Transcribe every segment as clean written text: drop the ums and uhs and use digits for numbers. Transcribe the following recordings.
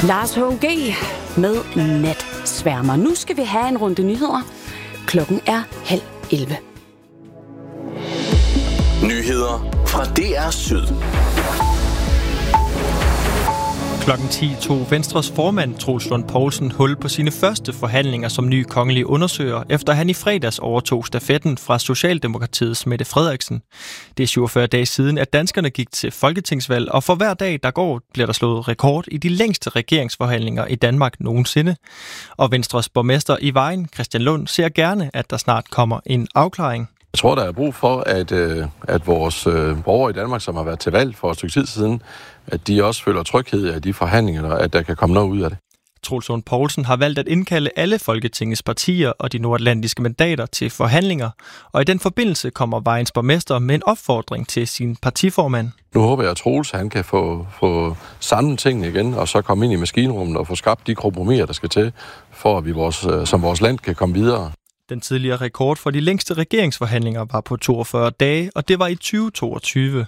Lars H.G. med Natsværmer. Nu skal vi have en runde nyheder. Klokken er 10:30. Nyheder fra DR Syd. Klokken 10 tog Venstres formand Troels Lund Poulsen hul på sine første forhandlinger som ny kongelig undersøger, efter han i fredags overtog stafetten fra Socialdemokratiets Mette Frederiksen. Det er 47 dage siden, at danskerne gik til folketingsvalg, og for hver dag, der går, bliver der slået rekord i de længste regeringsforhandlinger i Danmark nogensinde. Og Venstres borgmester i Vejen, Christian Lund, ser gerne, at der snart kommer en afklaring. Jeg tror, der er brug for, at vores borgere i Danmark, som har været til valg for et stykke tid siden, at de også føler tryghed af de forhandlinger, at der kan komme noget ud af det. Troels Lund Poulsen har valgt at indkalde alle Folketingets partier og de nordatlantiske mandater til forhandlinger, og i den forbindelse kommer Vejens borgmester med en opfordring til sin partiformand. Nu håber jeg, at Troels han kan få samlet tingene igen, og så komme ind i maskinrummet og få skabt de kompromiser, der skal til, for at vi som vores land kan komme videre. Den tidligere rekord for de længste regeringsforhandlinger var på 42 dage, og det var i 2022.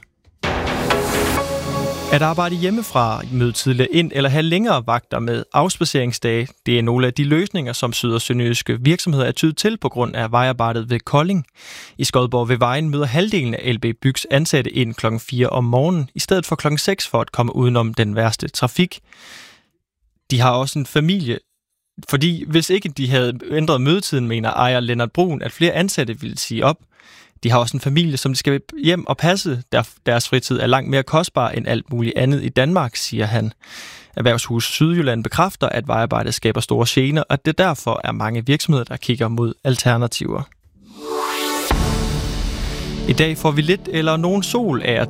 At arbejde hjemmefra, møde tidligere ind eller have længere vagter med afspaceringsdage, det er nogle af de løsninger, som syd- og sønderjyske virksomheder er tydet til på grund af vejarbejdet ved Kolding. I Skodborg ved Vejen møder halvdelen af LB Bygs ansatte ind klokken 4 om morgenen, i stedet for klokken 6 for at komme udenom den værste trafik. De har også en familie, fordi hvis ikke de havde ændret mødetiden, mener ejer Lennart Brun, at flere ansatte ville sige op. De har også en familie, som de skal hjem og passe. Deres fritid er langt mere kostbar end alt muligt andet i Danmark, siger han. Erhvervshus Sydjylland bekræfter, at vejarbejdet skaber store gener, og det derfor er mange virksomheder, der kigger mod alternativer. I dag får vi lidt eller nogen sol af